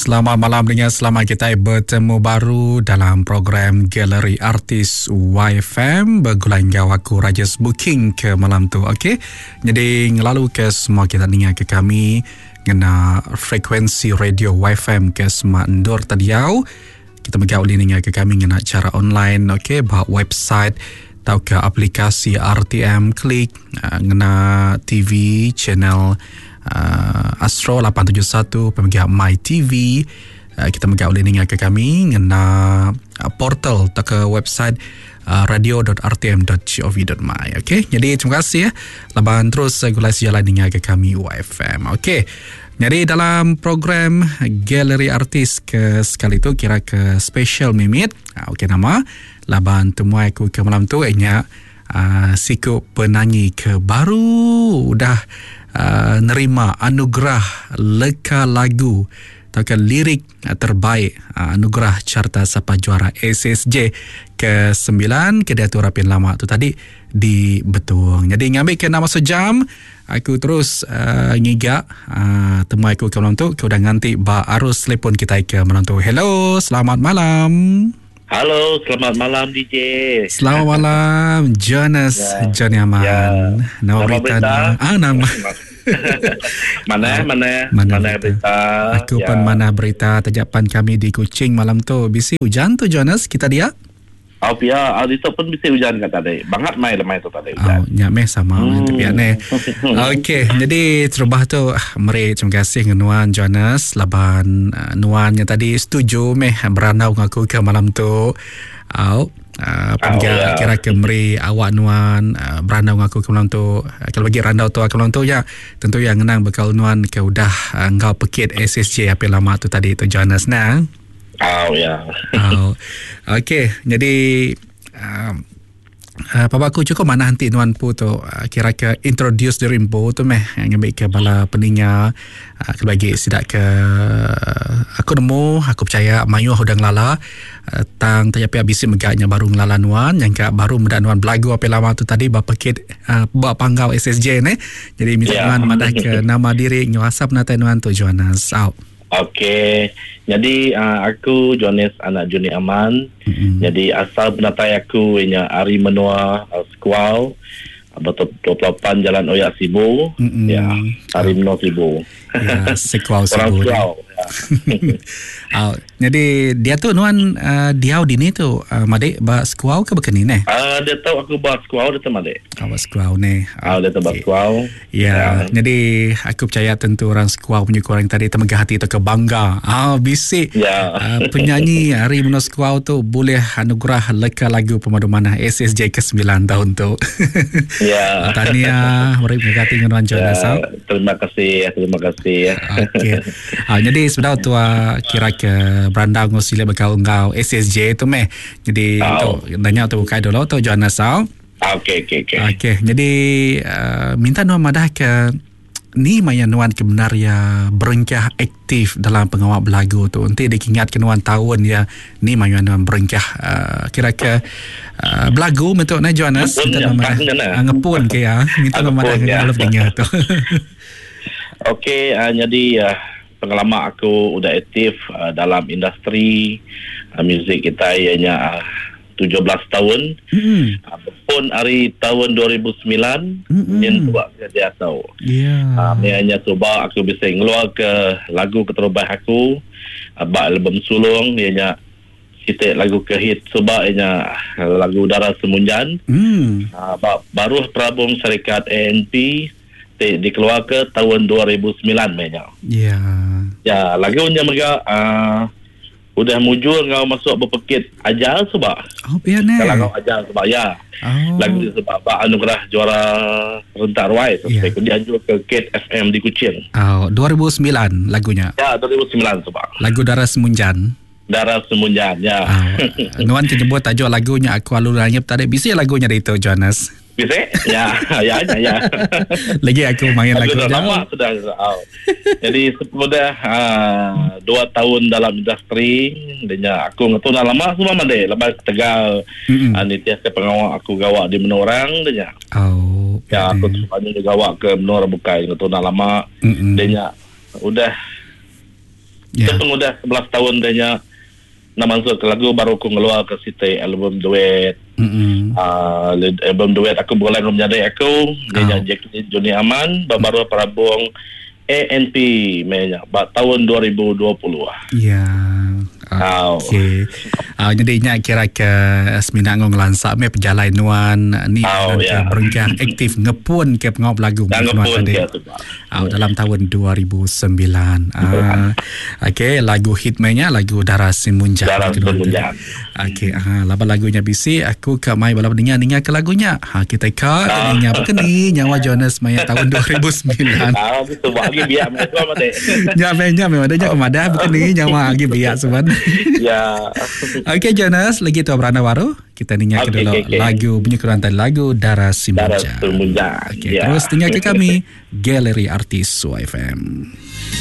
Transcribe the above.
Selamat malam dengan selamat kita bertemu baru dalam program Galeri Artis YFM. Bergulang gau aku Rajas Booking ke malam tu, okey? Jadi ngelalu ke semua kita dengar ke kami ngena frekuensi radio YFM ke semua endur tadiau. Kita mengauli dengar ke kami ngena cara online, okey? Bah website atau ke aplikasi RTM Klik, ngena TV channel Astro 871 pemegang My TV. Kita mengauli dengan ke kami ngena portal atau ke website radio.rtm.gov.my. Okey, jadi terima kasih ya. Laban terus regulasi jalan dengan ke kami YFM. Okey. Jadi dalam program Galeri Artis ke sekali tu kira ke special mimit. Okey, nama laban temuai aku ke malam tu ianya siku penyanyi ke baru udah nerima anugerah leka lagu atau lirik terbaik anugerah carta sapa juara SSJ ke-9 ke Datuk Rapin Lama tu tadi di Betuang. Jadi ngambil ke nama sejam aku terus ngigak temui aku ke malam tu ke udah nganti ba arus telefon kita ke malam tu. Hello, selamat malam. Halo, selamat malam DJ. Selamat malam Jonas, John Yaman. Nama berita. Nama. mana berita. Aku pun mana berita tajapan kami di Kuching malam tu. Bisi hujan tu Jonas kita dia. Itu pun bisa hujan kata tadi. Bangat mai tu tadi hujan. Nyameh sama tapi aneh. Okey, jadi terubah tu meri terima kasih ngenuan Jonas laban nuannya tadi setuju meh beranau ngaku ke malam tu. Kira kemeri awak nuan beranau ngaku ke malam tu. Kalau bagi randau tu ke malam tu ya tentu yang ngenang bekal nuan ke udah engkau pekit SSJ apa lama tu tadi tu Jonas nah. Okey, jadi Papa aku cukup mana nanti nuan pu tu kira ke introduce the rimbo tu meh ngambil ke bala peninga ke bagi sidak ke aku nemu aku percaya mayu udang lala tang tapi habis megaknya baru ngelala nuan yang ke baru muda nuan belagu apa lama tu tadi bapa kid buat panggau SSJ ni. Jadi minta nuan madah ke nama diri nyuasap nata nuan tu Jonas. Okey, jadi aku Jonas anak Juni Aman. Jadi asal penatai aku ianya Ari Menua Squaw betul 28 Jalan Oyak Sibu. Ya, Ari Menua Sibu. Ya, Squaw Sibu. Jadi dia tu nuan diau dini tu Madik ba Squaw ke bekeni ne? Dia tahu aku ba Squaw dia tu Madik. Ba Squaw ne. Dia tahu ba Squaw. Ya, jadi aku percaya tentu orang Squaw punya korang tadi temegah hati tu kebangga. Bisik. Penyanyi Ari Menua Squaw tu boleh anugerah leka lagu pemadu mana SSJ ke-9 tahun tu. Tahniah mari mengati dengan Jonas. Terima kasih. Okey. Jadi sebenarnya tu kira ke beranda ngosile bakal ngau SSJ tu meh. Jadi tu nanya tu kai dulu tu Jonas. Okey. Jadi minta nuan madah ke ni maya nuan kebenar ya berengkah aktif dalam pengawal belagu tu. Nanti diingat ke nuan tahun ya ni maya nuan berengkah kira ke belagu bentuk na Jonas minta nuan madah ngepun ke ya. Minta nuan madah kalau dengar tu. Okey, jadi pengalaman aku udah aktif dalam industri muzik kita ianya 17 tahun. Pun hari tahun 2009 yang buat kerja tahu. Hanya cuba aku bisa ngeluar ke lagu keterbaik aku bak album sulung ianya kita lagu ke hit cuba ianya lagu Darah Semunjan. Baru perabung syarikat ANP dikeluar ke tahun 2009 banyak. Ya, lagunya mereka udah mujur ngau masuk berpekit ajal sebab. Kalau ngau ajal sebab ya. Lagu sebab anugerah juara rentak ruai sampai dia anjur ke Kate FM di Kuching. 2009 lagunya. Ya, 2009 sebab. Lagu Darah Semunjan. Ya. Nuan menyebut tajuk lagunya aku aluranya tadi bisa lagunya dari itu Jonas. Bisa? Ya. Lagi aku main lagu lama sudah. Jadi sudah 2 tahun dalam industri dan aku ngetun lama semua mande lepas Tegal nitia ke pengawal aku gawak di Menorang dan aku semuanya juga gawak ke Menora Bukai ngetun lama dan udah Itu pun udah 11 tahun dia nak masuk ke lagu, baru aku ngeluar ke situ album duet. Album duet aku boleh menjadi aku dia Jackie Johnny Aman baru perabung ANP mainnya tahun 2020. Ya. Okey. Jadi kira ke semina ngong lansak me perjalanan ni berengkah aktif ngepun ke pengop lagu dalam tahun 2009. Okey, lagu hit mainnya lagu Darah Semunjang. Okey, laba lagunya bisi aku ke mai bala dengar ke lagunya. Kita ka dengar apa ni nyawa Jonas mai tahun 2009. Betul bagi biak macam mate. Ya memang ada kemada bukan ni nyawa lagi biak seban. Ya. Okey Jonas, lagi tu beranda baru kita dengar dulu lagu bunyi kerantai lagu Darah Semunjang. Darah Semunjang. Okey, terus dengar ke kami Galeri Artis YFM.